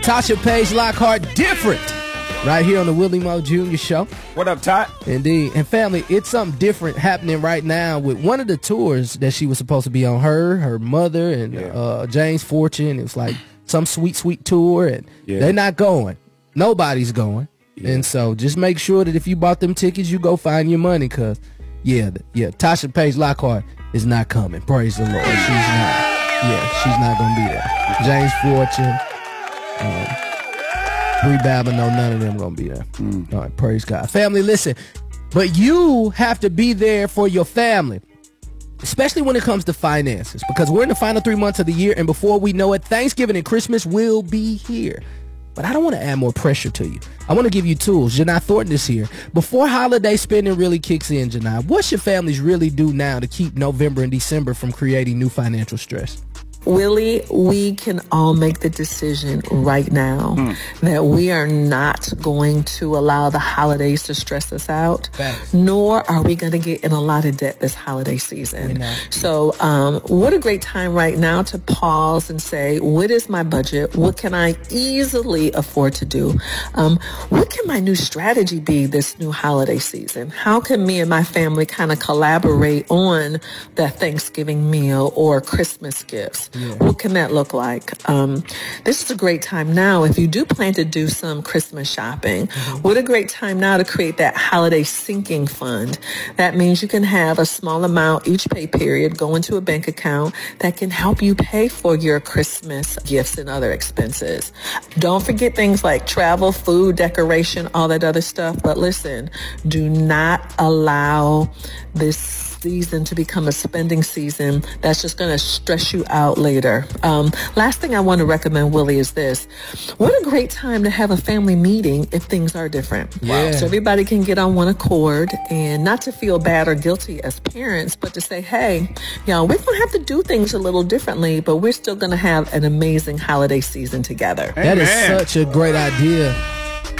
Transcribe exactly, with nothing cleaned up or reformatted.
Tasha Page Lockhart, different. Right here on the Willie Moore Junior Show. What up, Todd? Indeed. And family, it's something different happening right now with one of the tours that she was supposed to be on, her, her mother, and yeah. uh, James Fortune. It was like some sweet, sweet tour, and yeah. they're not going. Nobody's going. Yeah. And so just make sure that if you bought them tickets, you go find your money, because, yeah, yeah, Tasha Page Lockhart is not coming. Praise the Lord. She's not. Yeah, she's not going to be there. James Fortune, um, Bree Babineau, none of them gonna be there. Mm. All right, praise God. Family, listen, but you have to be there for your family, especially when it comes to finances, because we're in the final three months of the year, and before we know it, Thanksgiving and Christmas will be here. But I don't want to add more pressure to you. I want to give you tools. Janai Thornton is here. Before holiday spending really kicks in, Janai, what should families really do now to keep November and December from creating new financial stress? Willie, we can all make the decision right now mm. that we are not going to allow the holidays to stress us out, Thanks. nor are we going to get in a lot of debt this holiday season. So um, what a great time right now to pause and say, what is my budget? What can I easily afford to do? Um, what can my new strategy be this new holiday season? How can me and my family kind of collaborate on that Thanksgiving meal or Christmas gifts? Yeah. What can that look like? Um, this is a great time now. If you do plan to do some Christmas shopping, mm-hmm. what a great time now to create that holiday sinking fund. That means you can have a small amount each pay period go into a bank account that can help you pay for your Christmas gifts and other expenses. Don't forget things like travel, food, decoration, all that other stuff. But listen, do not allow this season to become a spending season that's just going to stress you out later. Um, last thing I want to recommend, Willie, is this. What a great time to have a family meeting if things are different. Yeah. So everybody can get on one accord, and not to feel bad or guilty as parents, but to say, hey, you know, we're going to have to do things a little differently, but we're still going to have an amazing holiday season together. That is such a great idea.